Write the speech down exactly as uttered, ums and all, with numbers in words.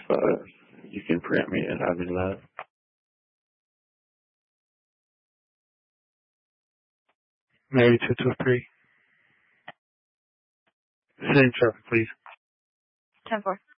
five. You can print me and have me live. Mary two two three. Same traffic, please. ten four.